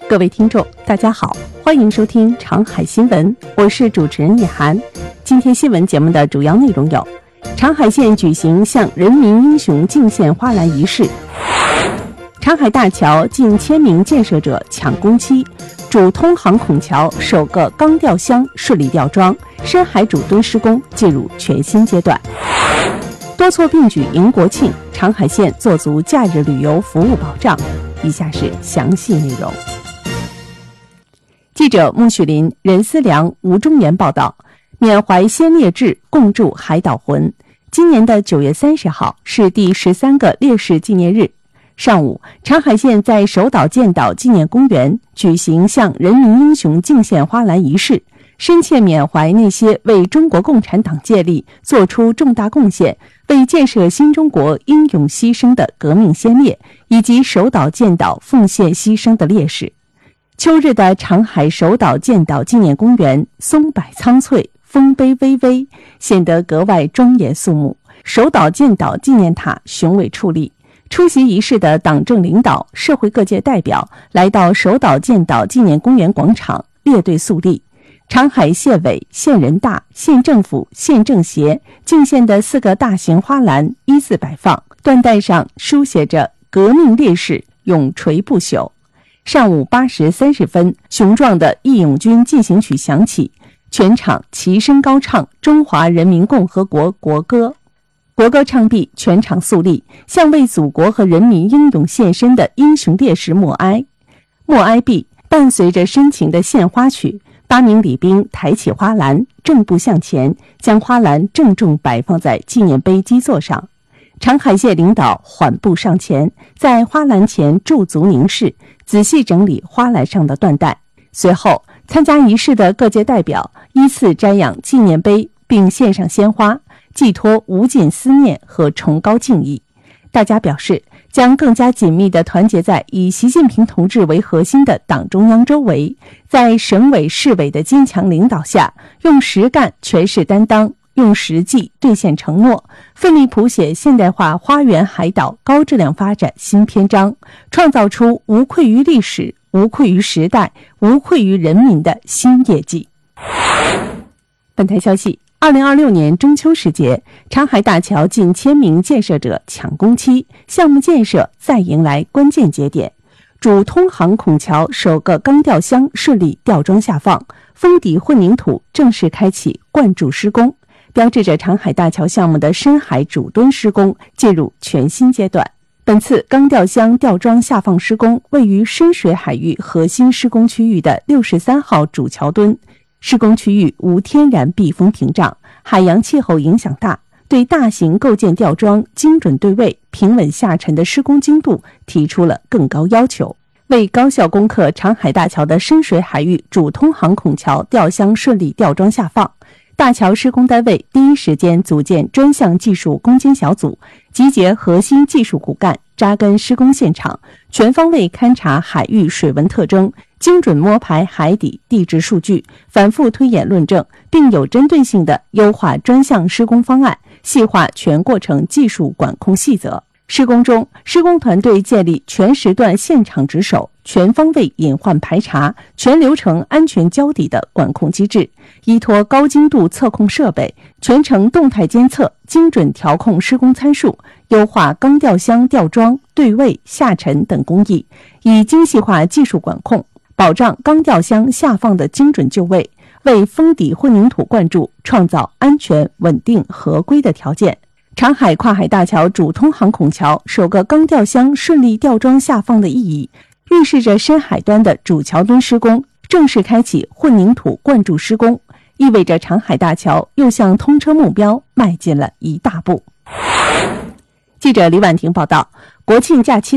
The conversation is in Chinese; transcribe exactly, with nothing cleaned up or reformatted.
各位听众大家好，欢迎收听长海新闻，我是主持人叶涵。今天新闻节目的主要内容有：长海县举行向人民英雄敬献花篮仪式，长海大桥近千名建设者抢工期，主通航孔桥首个钢吊箱顺利吊装，深海主墩施工进入全新阶段。多措并举迎国庆，长海县做足假日旅游服务保障。以下是详细内容。记者穆许林、任思良、吴忠言报道，缅怀先烈志，共筑海岛魂。今年的九月三十号是第十三个烈士纪念日。上午，长海县在首岛建岛纪念公园举行向人民英雄敬献花篮仪式，深切缅怀那些为中国共产党建立做出重大贡献、为建设新中国英勇牺牲的革命先烈，以及首岛建岛奉献牺牲的烈士。秋日的长海首岛建岛纪念公园松柏苍翠，丰碑巍巍，显得格外庄严肃穆。首岛建岛纪念塔雄伟矗立。出席仪式的党政领导、社会各界代表来到首岛建岛纪念公园广场列队肃立。长海县委、县人大、县政府、县政协敬献的四个大型花篮依次摆放，缎带上书写着“革命烈士永垂不朽”。上午八时三十分，雄壮的《义勇军进行曲》响起，全场齐声高唱中华人民共和国国歌。国歌唱毕，全场肃立，向为祖国和人民英勇献身的英雄烈士默哀。默哀毕，伴随着深情的献花曲，八名礼兵抬起花篮，正步向前，将花篮郑重摆放在纪念碑基座上。长海县领导缓步上前，在花篮前驻足凝视，仔细整理花篮上的缎带。随后，参加仪式的各界代表依次瞻仰纪念碑，并献上鲜花，寄托无尽思念和崇高敬意。大家表示，将更加紧密地团结在以习近平同志为核心的党中央周围，在省委市委的坚强领导下，用实干诠释担当，用实际兑现承诺，奋力谱写现代化花园海岛高质量发展新篇章，创造出无愧于历史、无愧于时代、无愧于人民的新业绩。本台消息，二零二六年中秋时节，长海大桥近千名建设者抢工期，项目建设再迎来关键节点。主通航孔桥首个钢吊箱顺利吊装下放，封底混凝土正式开启灌注施工，标志着长海大桥项目的深海主墩施工进入全新阶段。本次钢吊箱吊装下放施工位于深水海域核心施工区域的六十三号主桥墩。施工区域无天然避风屏障，海洋气候影响大，对大型构件吊装精准对位、平稳下沉的施工精度提出了更高要求。为高效攻克长海大桥的深水海域主通航孔桥吊箱顺利吊装下放，大桥施工单位第一时间组建专项技术攻坚小组，集结核心技术骨干，扎根施工现场，全方位勘察海域水文特征，精准摸排海底地质数据，反复推演论证，并有针对性地优化专项施工方案，细化全过程技术管控细则。施工中，施工团队建立全时段现场值守、全方位隐患排查、全流程安全交底的管控机制，依托高精度测控设备，全程动态监测，精准调控施工参数，优化钢吊箱吊装、对位、下沉等工艺，以精细化技术管控，保障钢吊箱下放的精准就位，为封底混凝土灌注创造安全、稳定、合规的条件。长海跨海大桥主通航孔桥首个钢吊箱顺利吊装下放的意义，预示着深海端的主桥墩施工正式开启混凝土灌注施工，意味着长海大桥又向通车目标迈进了一大步。记者李婉婷报道，国庆假期